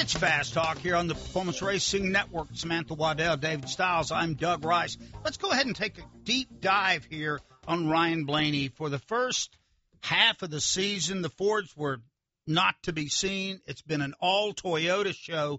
It's Fast Talk here on the Performance Racing Network. Samantha Waddell, David Stiles. I'm Doug Rice. Let's go ahead and take a deep dive here on Ryan Blaney. For the first half of the season, the Fords were not to be seen. It's been an all-Toyota show,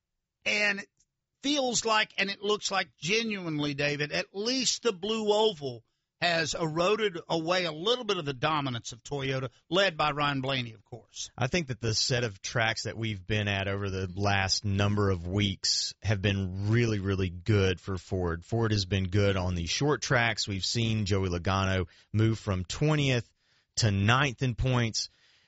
and it feels like, and it looks like genuinely, David, at least the Blue Oval has eroded away a little bit of the dominance of Toyota, led by Ryan Blaney, of course. I think that the set of tracks that we've been at over the last number of weeks have been really, really good for Ford. Ford has been good on the short tracks. We've seen Joey Logano move from 20th to 9th in points.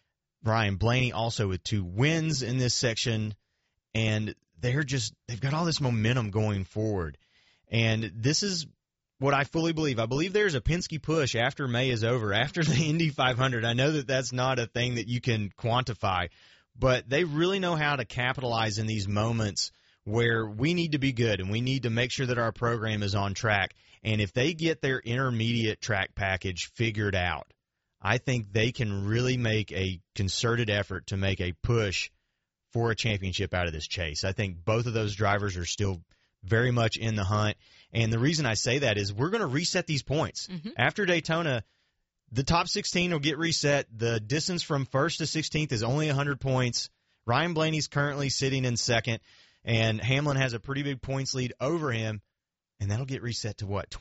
Ryan Blaney also with 2 wins in this section, and they've got all this momentum going forward. And this is what I fully believe. I believe there's a Penske push after May is over, after the Indy 500. I know that that's not a thing that you can quantify, but they really know how to capitalize in these moments where we need to be good and we need to make sure that our program is on track. And if they get their intermediate track package figured out, I think they can really make a concerted effort to make a push for a championship out of this chase. I think both of those drivers are still very much in the hunt. And the reason I say that is we're going to reset these points. Mm-hmm. After Daytona, the top 16 will get reset. The distance from 1st to 16th is only 100 points. Ryan Blaney's currently sitting in 2nd, and Hamlin has a pretty big points lead over him, and that'll get reset to what,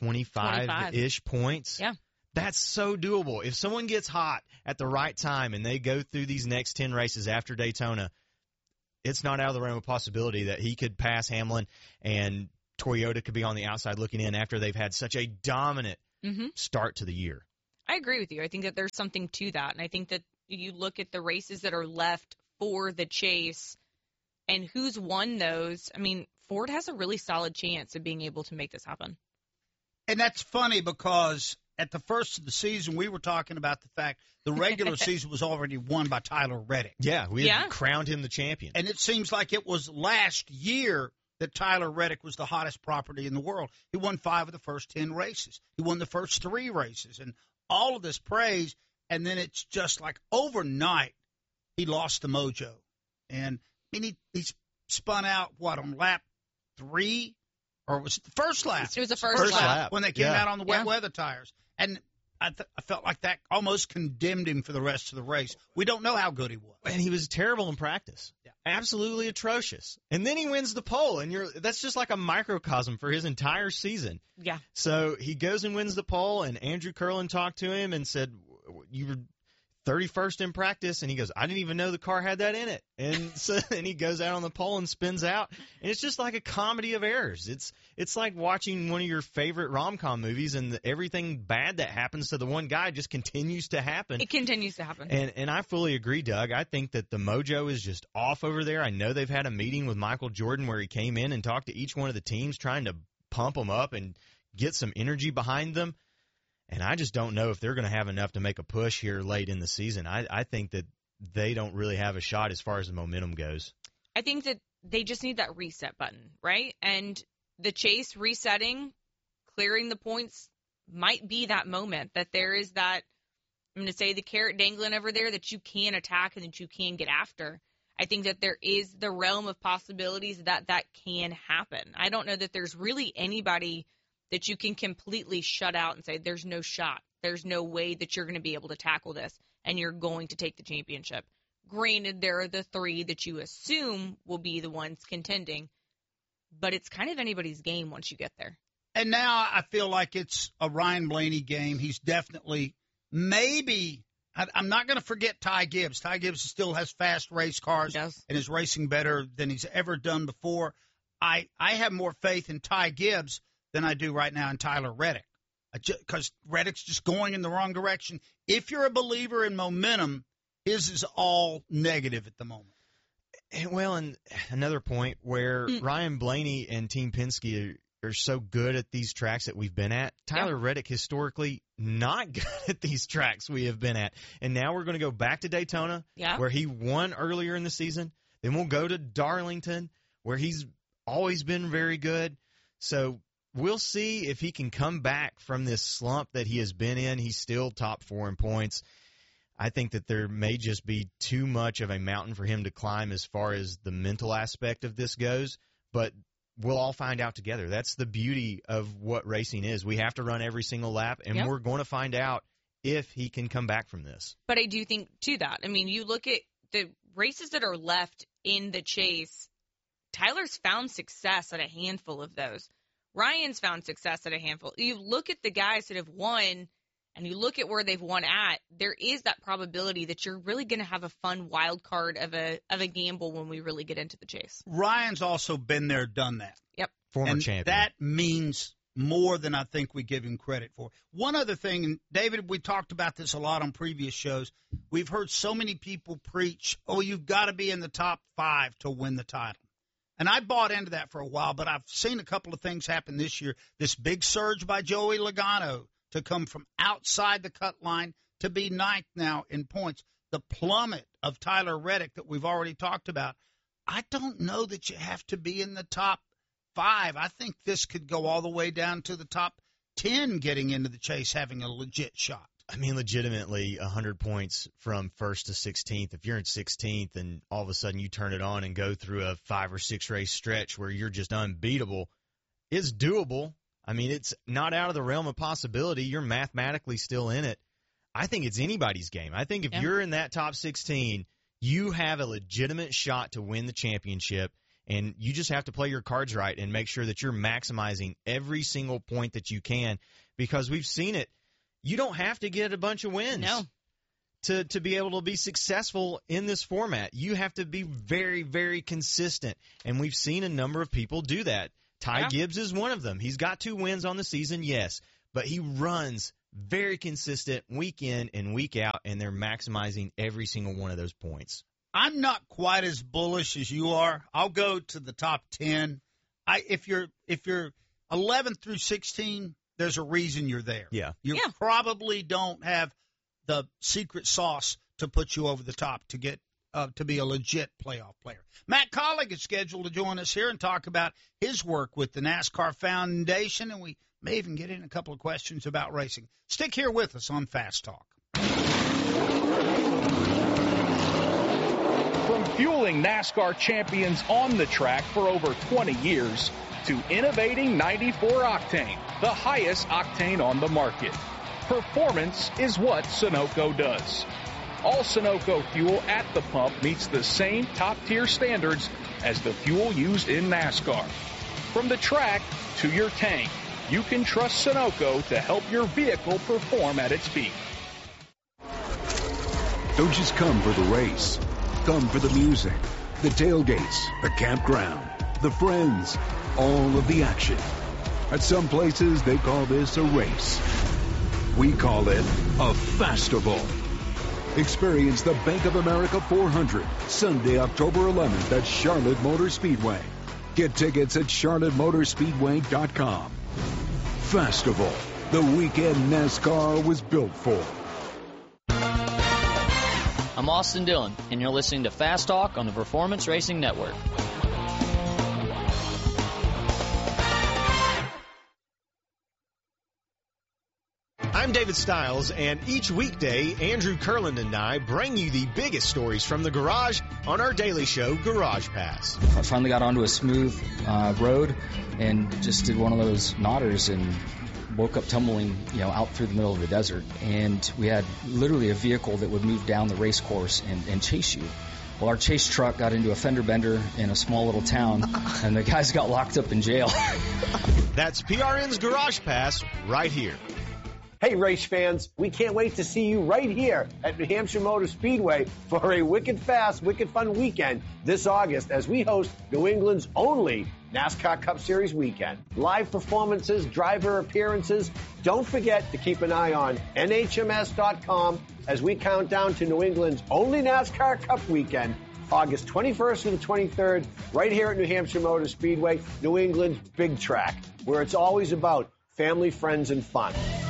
25-ish points? Yeah. That's so doable. If someone gets hot at the right time and they go through these next 10 races after Daytona, it's not out of the realm of possibility that he could pass Hamlin and Toyota could be on the outside looking in after they've had such a dominant start to the year. I agree with you. I think that there's something to that. And I think that you look at the races that are left for the chase and who's won those. I mean, Ford has a really solid chance of being able to make this happen. And that's funny because at the first of the season, we were talking about the fact the regular season was already won by Tyler Reddick. Yeah, we had crowned him the champion. And it seems like it was last year that Tyler Reddick was the hottest property in the world. He won 5 of the first 10 races. He won the first 3 races. And all of this praise, and then it's just like overnight he lost the mojo. And I mean, he spun out, on lap 3? Or was it the first lap? It was the first lap. When they came out on the wet weather tires. And I felt like that almost condemned him for the rest of the race. We don't know how good he was. And he was terrible in practice. Yeah. Absolutely atrocious. And then he wins the pole, and that's just like a microcosm for his entire season. Yeah. So he goes and wins the pole, and Andrew Curlin talked to him and said, you were 31st in practice, and he goes, I didn't even know the car had that in it. And so then he goes out on the pole and spins out, and it's just like a comedy of errors. It's like watching one of your favorite rom-com movies, and everything bad that happens to the one guy just continues to happen. It continues to happen. And I fully agree, Doug. I think that the mojo is just off over there. I know they've had a meeting with Michael Jordan where he came in and talked to each one of the teams trying to pump them up and get some energy behind them. And I just don't know if they're going to have enough to make a push here late in the season. I think that they don't really have a shot as far as the momentum goes. I think that they just need that reset button, right? And the chase resetting, clearing the points might be that moment that there is that, I'm going to say, the carrot dangling over there that you can attack and that you can get after. I think that there is the realm of possibilities that can happen. I don't know that there's really anybody that you can completely shut out and say there's no shot. There's no way that you're going to be able to tackle this and you're going to take the championship. Granted, there are the 3 that you assume will be the ones contending, but it's kind of anybody's game once you get there. And now I feel like it's a Ryan Blaney game. He's definitely maybe – I'm not going to forget Ty Gibbs. Ty Gibbs still has fast race cars and is racing better than he's ever done before. I have more faith in Ty Gibbs than I do right now in Tyler Reddick, because Reddick's just going in the wrong direction. If you're a believer in momentum, his is all negative at the moment. Well, and another point where Ryan Blaney and Team Penske are so good at these tracks that we've been at. Tyler Reddick historically not good at these tracks we have been at. And now we're going to go back to Daytona, where he won earlier in the season. Then we'll go to Darlington, where he's always been very good. So we'll see if he can come back from this slump that he has been in. He's still top 4 in points. I think that there may just be too much of a mountain for him to climb as far as the mental aspect of this goes, but we'll all find out together. That's the beauty of what racing is. We have to run every single lap, and we're going to find out if he can come back from this. But I do think, to that, I mean, you look at the races that are left in the chase, Tyler's found success at a handful of those. Ryan's found success at a handful. You look at the guys that have won, and you look at where they've won at, there is that probability that you're really going to have a fun wild card of a gamble when we really get into the chase. Ryan's also been there, done that. Yep. Former champion. That means more than I think we give him credit for. One other thing, and David, we talked about this a lot on previous shows. We've heard so many people preach, you've got to be in the top 5 to win the title. And I bought into that for a while, but I've seen a couple of things happen this year. This big surge by Joey Logano to come from outside the cut line to be 9th now in points. The plummet of Tyler Reddick that we've already talked about. I don't know that you have to be in the top 5. I think this could go all the way down to the top 10 getting into the chase, having a legit shot. I mean, legitimately, 100 points from 1st to 16th. If you're in 16th and all of a sudden you turn it on and go through a 5 or 6 race stretch where you're just unbeatable, it's doable. I mean, it's not out of the realm of possibility. You're mathematically still in it. I think it's anybody's game. I think if you're in that top 16, you have a legitimate shot to win the championship, and you just have to play your cards right and make sure that you're maximizing every single point that you can, because we've seen it. You don't have to get a bunch of wins to be able to be successful in this format. You have to be very, very consistent, and we've seen a number of people do that. Ty Gibbs is one of them. He's got 2 wins on the season, yes, but he runs very consistent week in and week out, and they're maximizing every single one of those points. I'm not quite as bullish as you are. I'll go to the top 10. If you're 11 through 16, there's a reason you're there. Yeah. You probably don't have the secret sauce to put you over the top to get to be a legit playoff player. Matt Collig is scheduled to join us here and talk about his work with the NASCAR Foundation, and we may even get in a couple of questions about racing. Stick here with us on Fast Talk. From fueling NASCAR champions on the track for over 20 years to innovating 94 Octane, the highest octane on the market, performance is what Sunoco does. All Sunoco fuel at the pump meets the same top-tier standards as the fuel used in NASCAR. From the track to your tank, you can trust Sunoco to help your vehicle perform at its peak. Don't just come for the race. Come for the music, the tailgates, the campground, the friends, all of the action. At some places, they call this a race. We call it a Fastival. Experience the Bank of America 400, Sunday, October 11th at Charlotte Motor Speedway. Get tickets at charlottemotorspeedway.com. Fastival, the weekend NASCAR was built for. I'm Austin Dillon, and you're listening to Fast Talk on the Performance Racing Network. I'm David Stiles, and each weekday, Andrew Kurland and I bring you the biggest stories from the garage on our daily show, Garage Pass. I finally got onto a smooth road and just did one of those nodders and woke up tumbling, out through the middle of the desert. And we had literally a vehicle that would move down the race course and chase you. Well, our chase truck got into a fender bender in a small little town, and the guys got locked up in jail. That's PRN's Garage Pass right here. Hey, race fans, we can't wait to see you right here at New Hampshire Motor Speedway for a wicked fast, wicked fun weekend this August as we host New England's only NASCAR Cup Series weekend. Live performances, driver appearances. Don't forget to keep an eye on NHMS.com as we count down to New England's only NASCAR Cup weekend, August 21st and the 23rd, right here at New Hampshire Motor Speedway, New England's big track, where it's always about family, friends, and fun.